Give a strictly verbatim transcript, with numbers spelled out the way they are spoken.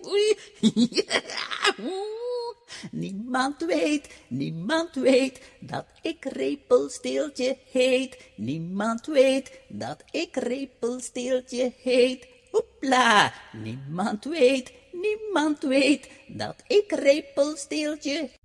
Niemand weet, niemand weet dat ik Repelsteeltje heet. Niemand weet dat ik Repelsteeltje heet. Hoepla! Niemand weet, niemand weet dat ik Repelsteeltje